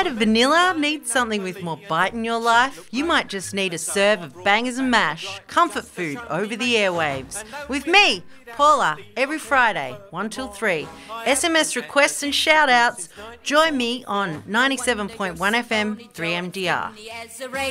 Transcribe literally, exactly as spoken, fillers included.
Tired of vanilla? Need something with more bite in your life? You might just need a serve of bangers and mash, comfort food over the airwaves. With me, Paula, every Friday, one till three. S M S requests and shout outs. Join me on ninety-seven point one F M, three M D R.